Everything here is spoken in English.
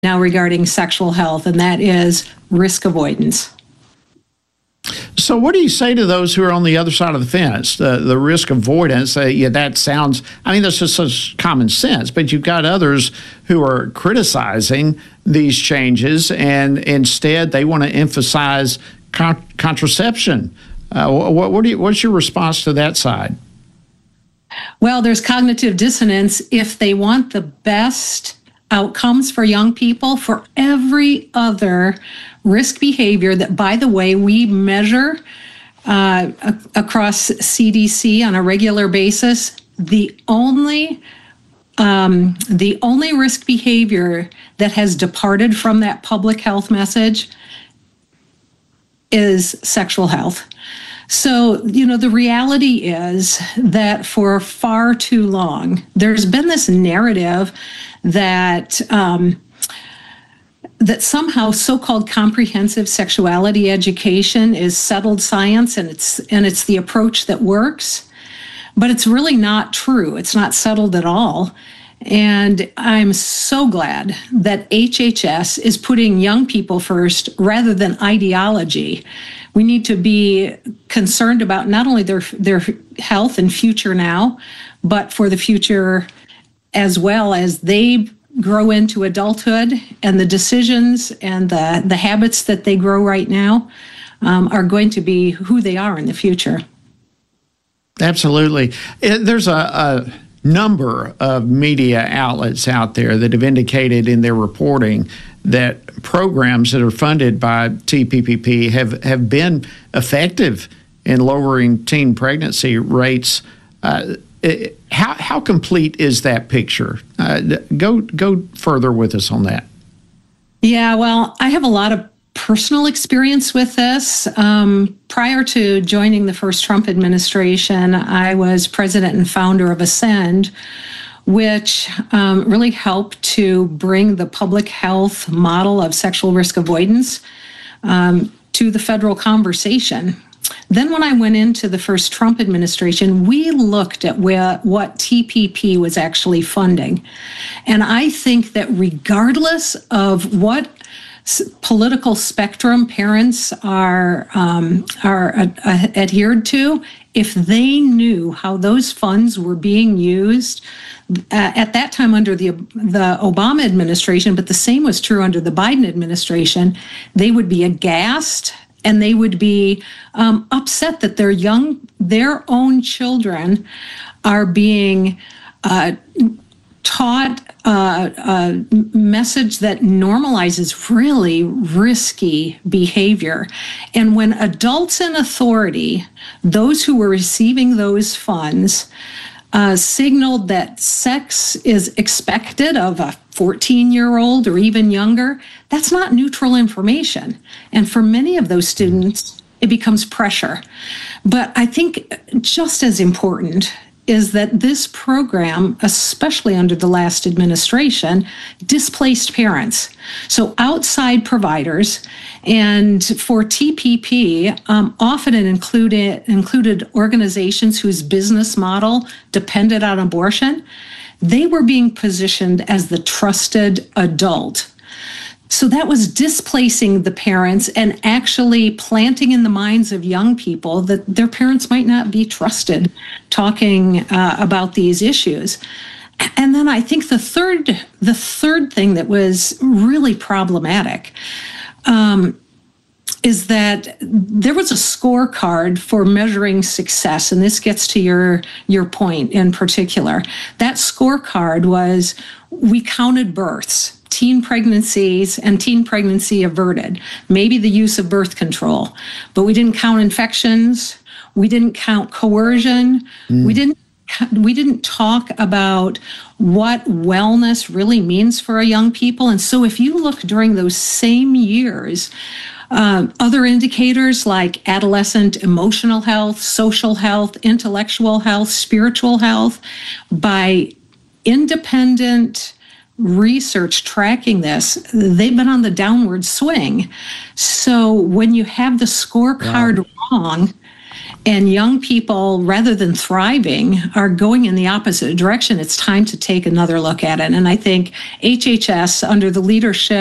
now regarding sexual health, and that is risk avoidance. So what do you say to those who are on the other side of the fence, the risk avoidance? Yeah, that sounds, I mean, that's just such common sense, but you've got others who are criticizing these changes, and instead they want to emphasize contraception. What's your response to that side? Well, there's cognitive dissonance. If they want the best outcomes for young people, for every other risk behavior that, by the way, we measure across CDC on a regular basis, the only risk behavior that has departed from that public health message is sexual health. So, the reality is that for far too long, there's been this narrative that that somehow so-called comprehensive sexuality education is settled science, and it's the approach that works. But it's really not true. It's not settled at all. And I'm so glad that HHS is putting young people first rather than ideology. We need to be concerned about not only their health and future now, but for the future as well, as they grow into adulthood, and the decisions and the habits that they grow right now are going to be who they are in the future. Absolutely. There's a number of media outlets out there that have indicated in their reporting that programs that are funded by TPPP have been effective in lowering teen pregnancy rates. How complete is that picture? Go further with us on that. Yeah, well, I have a lot of personal experience with this. Prior to joining the first Trump administration, I was president and founder of Ascend, which really helped to bring the public health model of sexual risk avoidance to the federal conversation. Then when I went into the first Trump administration, we looked at what TPP was actually funding. And I think that regardless of what political spectrum parents are adhered to, if they knew how those funds were being used at that time under the Obama administration, but the same was true under the Biden administration, they would be aghast, and they would be upset that their own children are being taught a message that normalizes really risky behavior. And when adults in authority, those who were receiving those funds, signaled that sex is expected of a 14-year-old or even younger, that's not neutral information. And for many of those students, it becomes pressure. But I think just as important is that this program, especially under the last administration, displaced parents. So outside providers, and for TPP, often it included organizations whose business model depended on abortion. They were being positioned as the trusted adult. So that was displacing the parents and actually planting in the minds of young people that their parents might not be trusted talking about these issues. And then I think the third thing that was really problematic is that there was a scorecard for measuring success, and this gets to your point in particular. That scorecard was, we counted births, teen pregnancies, and teen pregnancy averted, maybe the use of birth control, but we didn't count infections, we didn't count coercion, we didn't talk about what wellness really means for a young people. And so if you look during those same years, other indicators like adolescent emotional health, social health, intellectual health, spiritual health, by independent research tracking this, they've been on the downward swing. So when you have the scorecard wrong, And young people, rather than thriving, are going in the opposite direction. It's time to take another look at it. And I think HHS, under the leadership